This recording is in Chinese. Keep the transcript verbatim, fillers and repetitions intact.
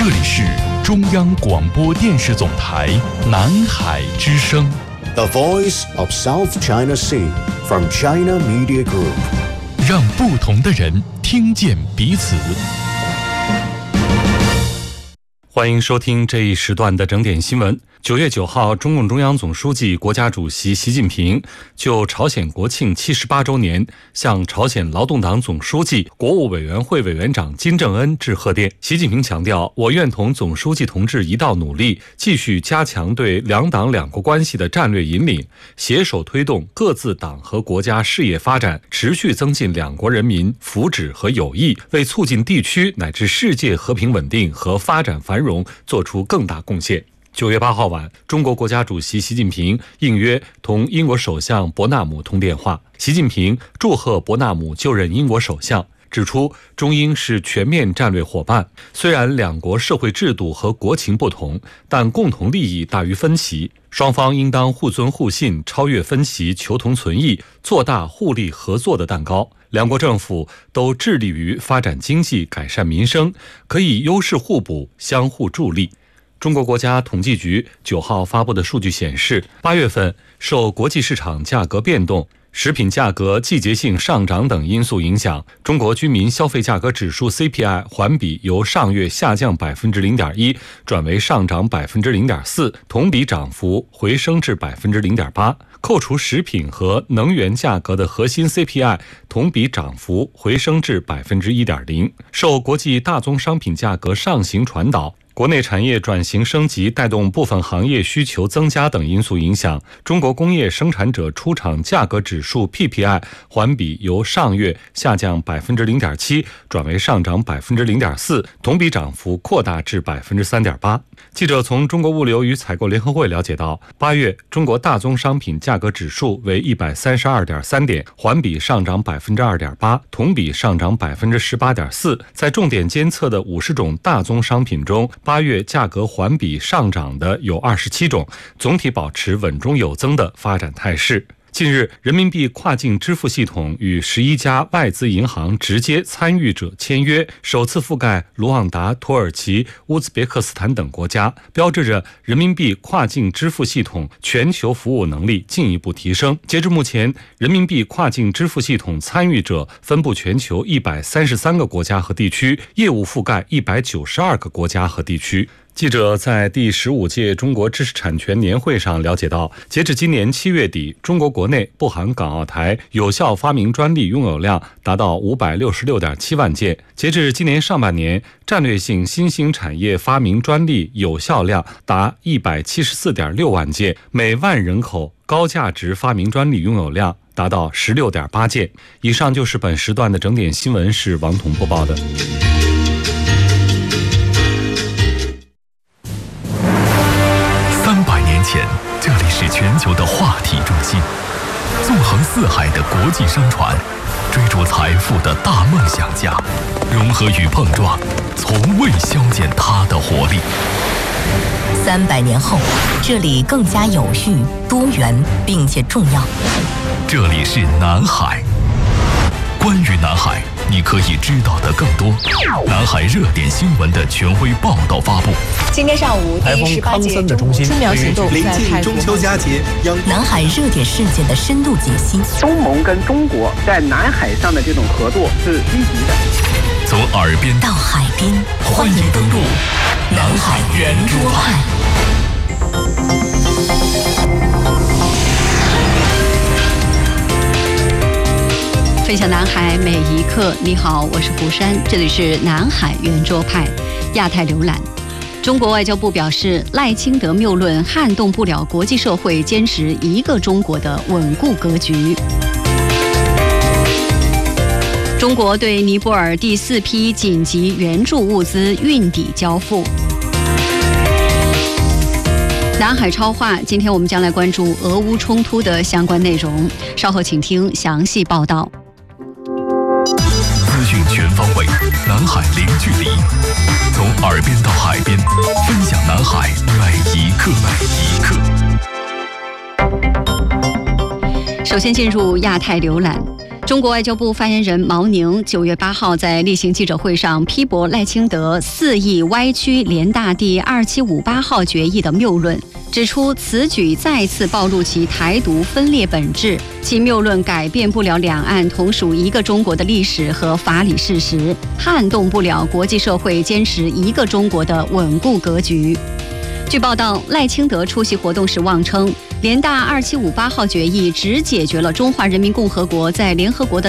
这里是中央广播电视总台南海之声 The Voice of South China Sea from China Media Group， 让不同的人听见彼此。欢迎收听这一时段的整点新闻。九月九号，中共中央总书记、国家主席习近平就朝鲜国庆七十八周年向朝鲜劳动党总书记、国务委员会委员长金正恩致贺电。习近平强调，我愿同总书记同志一道努力，继续加强对两党两国关系的战略引领，携手推动各自党和国家事业发展，持续增进两国人民福祉和友谊，为促进地区乃至世界和平稳定和发展繁荣做出更大贡献。九月八号晚，中国国家主席习近平应约同英国首相伯纳姆通电话。习近平祝贺伯纳姆就任英国首相，指出中英是全面战略伙伴，虽然两国社会制度和国情不同，但共同利益大于分歧，双方应当互尊互信，超越分歧，求同存异，做大互利合作的蛋糕。两国政府都致力于发展经济，改善民生，可以优势互补，相互助力。中国国家统计局九号发布的数据显示，八月份受国际市场价格变动、食品价格季节性上涨等因素影响，中国居民消费价格指数 C P I 环比由上月下降百分之零点一转为上涨百分之零点四，同比涨幅回升至百分之零点八。扣除食品和能源价格的核心 C P I 同比涨幅回升至百分之一点零。受国际大宗商品价格上行传导、国内产业转型升级带动部分行业需求增加等因素影响，中国工业生产者出厂价格指数 P P I 环比由上月下降百分之零点七转为上涨百分之零点四，同比涨幅扩大至百分之三点八。记者从中国物流与采购联合会了解到，八月中国大宗商品价格指数为一百三十二点三点，环比上涨百分之二点八，同比上涨百分之十八点四。在重点监测的五十种大宗商品中，八月价格环比上涨的有二十七种，总体保持稳中有增的发展态势。近日，人民币跨境支付系统与十一家外资银行直接参与者签约，首次覆盖卢旺达、土耳其、乌兹别克斯坦等国家，标志着人民币跨境支付系统全球服务能力进一步提升。截至目前，人民币跨境支付系统参与者分布全球一百三十三个国家和地区，业务覆盖一百九十二个国家和地区。记者在第十五届中国知识产权年会上了解到，截至今年七月底，中国国内不含港澳台有效发明专利拥有量达到五百六十六点七万件。截至今年上半年，战略性新兴产业发明专利有效量达一百七十四点六万件，每万人口高价值发明专利拥有量达到十六点八件。以上就是本时段的整点新闻，是王彤播报的。前，这里是全球的话题中心，纵横四海的国际商船，追逐财富的大梦想家，融合与碰撞，从未消减它的活力。 三百年后，这里更加有序、多元，并且重要。 这里是南海。关于南海，你可以知道的更多。南海热点新闻的权威报道发布。 今天上午，第十八届中春苗行动临近中秋佳节， 南海热点事件的深度解析。 东盟跟中国在南海上的这种合作是积极的。 从耳边到海边， 欢迎登陆南海圆桌派。 分享南海每一刻。你好，我是胡珊，这里是南海圆桌派亚太浏览。中国外交部表示，赖清德谬论撼动不了国际社会坚持一个中国的稳固格局。中国对尼泊尔第四批紧急援助物资运抵交付。南海超话，今天我们将来关注俄乌冲突的相关内容，稍后请听详细报道。 资讯全方位，南海零距离，从耳边到海边，分享南海每一刻每一刻。 首先进入亚太浏览。 中国外交部发言人毛宁九月八号在例行记者会上批驳赖清德肆意歪曲联大第二七五八号决议的谬论，指出此举再次暴露其台独分裂本质，其谬论改变不了两岸同属一个中国的历史和法理事实，撼动不了国际社会坚持一个中国的稳固格局。据报道，赖清德出席活动时妄称，联大二七五八号决议只解决了中华人民共和国在联合国的